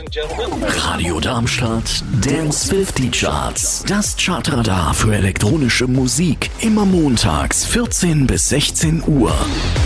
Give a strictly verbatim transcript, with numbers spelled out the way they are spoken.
and gentlemen. Radio Darmstadt Dance fünfzig Charts. Das Chartradar für elektronische Musik. Immer montags vierzehn bis sechzehn Uhr.